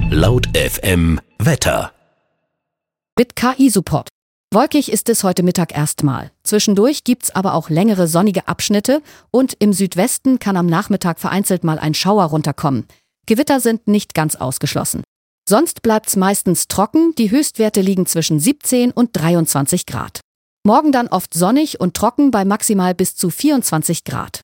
Laut FM Wetter. Mit KI-Support. Wolkig ist es heute Mittag erstmal. Zwischendurch gibt's aber auch längere sonnige Abschnitte und im Südwesten kann am Nachmittag vereinzelt mal ein Schauer runterkommen. Gewitter sind nicht ganz ausgeschlossen. Sonst bleibt's meistens trocken, die Höchstwerte liegen zwischen 17 und 23 Grad. Morgen dann oft sonnig und trocken bei maximal bis zu 24 Grad.